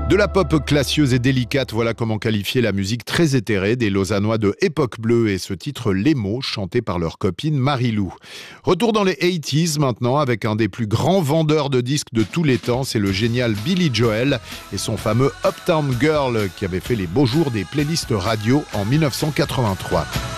De la pop classieuse et délicate, voilà comment qualifier la musique très éthérée des Lausannois de Époque Bleue et ce titre Les mots, chanté par leur copine Marie-Lou. Retour dans les 80s maintenant avec un des plus grands vendeurs de disques de tous les temps, c'est le génial Billy Joel et son fameux Uptown Girl qui avait fait les beaux jours des playlists radio en 1983.